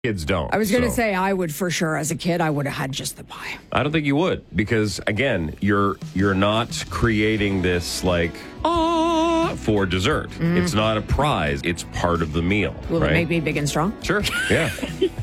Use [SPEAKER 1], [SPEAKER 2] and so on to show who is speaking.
[SPEAKER 1] Kids don't.
[SPEAKER 2] I was going to
[SPEAKER 1] so.
[SPEAKER 2] say I would for sure. As a kid, I would have had just the pie.
[SPEAKER 1] I don't think you would, because again, you're not creating this like for dessert. It's not a prize. It's part of the meal.
[SPEAKER 2] Will
[SPEAKER 1] right?
[SPEAKER 2] it make me big and strong?
[SPEAKER 1] Sure. Yeah.